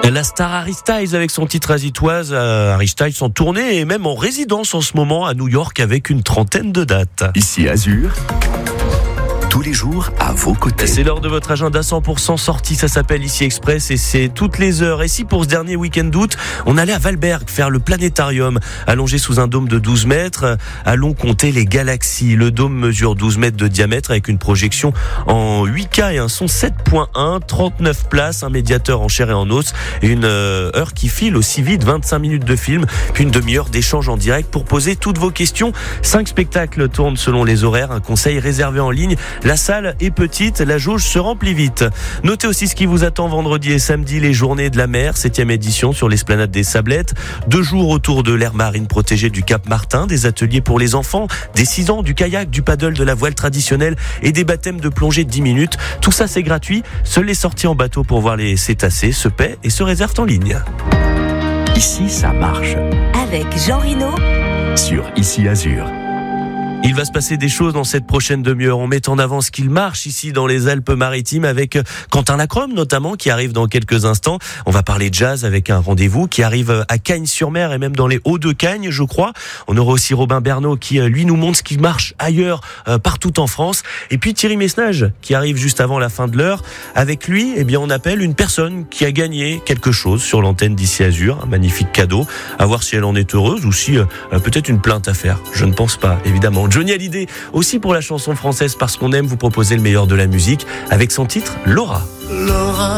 La star Harry Styles avec son titre Azitoise. Harry Styles en tournée et même en résidence en ce moment à New York avec une 30aine de dates. Ici Azur, tous les jours à vos côtés. C'est l'heure de votre agenda 100% sortie, ça s'appelle Ici Express et c'est toutes les heures. Et si pour ce dernier week-end d'août, on allait à Valberg faire le planétarium, allongé sous un dôme de 12 mètres, allons compter les galaxies. Le dôme mesure 12 mètres de diamètre avec une projection en 8K et un son 7.1, 39 places, un médiateur en chair et en os et une heure qui file aussi vite, 25 minutes de film, puis une demi-heure d'échange en direct pour poser toutes vos questions. 5 spectacles tournent selon les horaires, un conseil réservé en ligne. La salle est petite, la jauge se remplit vite. Notez aussi ce qui vous attend vendredi et samedi, les journées de la mer, 7e édition sur l'esplanade des Sablettes. 2 jours autour de l'aire marine protégée du Cap Martin, des ateliers pour les enfants, des 6 ans, du kayak, du paddle, de la voile traditionnelle et des baptêmes de plongée de 10 minutes. Tout ça c'est gratuit. Seules les sorties en bateau pour voir les cétacés se paient et se réservent en ligne. Ici, ça marche. Avec Jean Rino Sur Ici Azur. Il va se passer des choses dans cette prochaine demi-heure. On met en avant ce qu'il marche ici dans les Alpes-Maritimes avec Quentin Lacrome notamment qui arrive dans quelques instants. On va parler jazz avec un rendez-vous qui arrive à Cagnes-sur-Mer et même dans les Hauts-de-Cagnes, je crois. On aura aussi Robin Bernot qui, lui, nous montre ce qui marche ailleurs, partout en France. Et puis Thierry Messnage qui arrive juste avant la fin de l'heure. Avec lui, eh bien, on appelle une personne qui a gagné quelque chose sur l'antenne d'Ici Azur. Un magnifique cadeau. À voir si elle en est heureuse ou si peut-être une plainte à faire. Je ne pense pas, évidemment. Johnny Hallyday, aussi pour la chanson française parce qu'on aime vous proposer le meilleur de la musique avec son titre Laura.